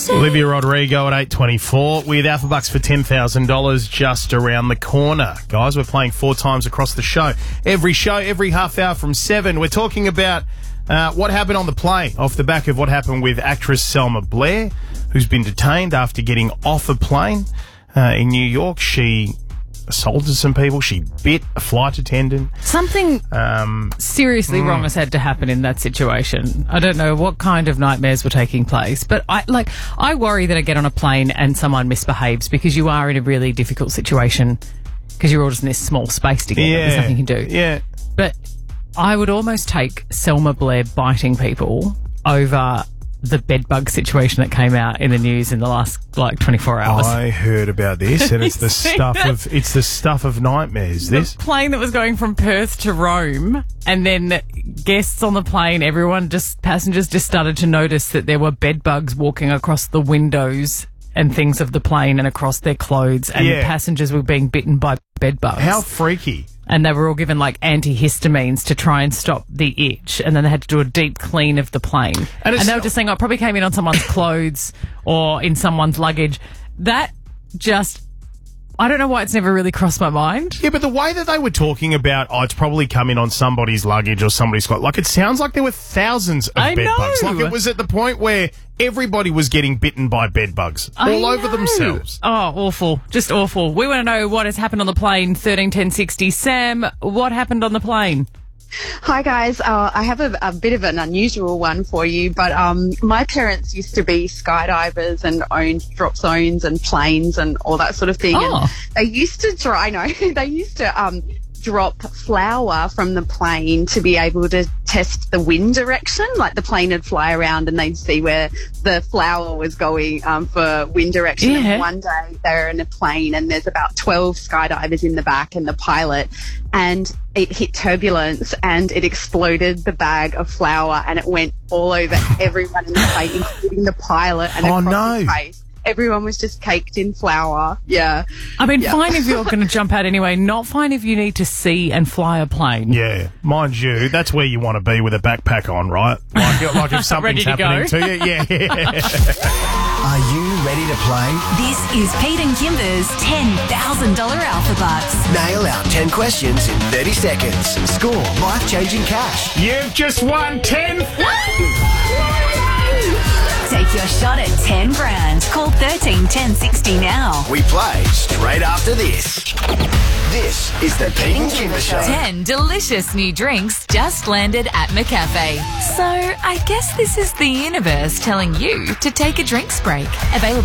Olivia Rodrigo at 8:24 with Alpha Bucks for $10,000 just around the corner. Guys, we're playing 4 times across the show. Every half hour from 7. We're talking about what happened on the plane off the back of what happened with actress Selma Blair, who's been detained after getting off a plane in New York. She assaulted some people. She bit a flight attendant. Something seriously wrong has had to happen in that situation. I don't know what kind of nightmares were taking place, but I worry that I get on a plane and someone misbehaves, because you are in a really difficult situation because you're all just in this small space together. Yeah, there's nothing you can do. Yeah. But I would almost take Selma Blair biting people over the bedbug situation that came out in the news in the last 24 hours. I heard about this, and it's the stuff of nightmares. This plane that was going from Perth to Rome, and then guests on the plane, passengers just started to notice that there were bedbugs walking across the windows and things of the plane and across their clothes, and passengers were being bitten by bedbugs. How freaky. And they were all given antihistamines to try and stop the itch, and then they had to do a deep clean of the plane. And they were just saying, it probably came in on someone's clothes or in someone's luggage. That just, I don't know why it's never really crossed my mind. Yeah, but the way that they were talking about, it's probably come in on somebody's luggage or somebody's clothes, it sounds like there were thousands of bedbugs. It was at the point where everybody was getting bitten by bedbugs all over themselves. Oh, awful. Just awful. We want to know what has happened on the plane. 131060. Sam, what happened on the plane? Hi, guys. I have a bit of an unusual one for you, but my parents used to be skydivers and owned drop zones and planes and all that sort of thing. Oh. And they used to drop flour from the plane to be able to test the wind direction. The plane would fly around and they'd see where the flour was going for wind direction. Yeah. And one day they're in a plane and there's about 12 skydivers in the back and the pilot, and it hit turbulence and it exploded the bag of flour and it went all over everyone in the plane, including the pilot, and across his face. Everyone was just caked in flour. Yeah. I mean, fine if you're going to jump out anyway, not fine if you need to see and fly a plane. Yeah. Mind you, that's where you want to be with a backpack on, right? Like if something's happening to you. Yeah. Are you ready to play? This is Pete and Kimber's $10,000 Alpha Bucks. Nail our 10 questions in 30 seconds. Score life-changing cash. You've just won 10. Take your shot at 10 grand. Call 131060 now. We play straight after this. This is the Pete and Kimber Show. 10 delicious new drinks just landed at McCafe. So I guess this is the universe telling you to take a drinks break. Available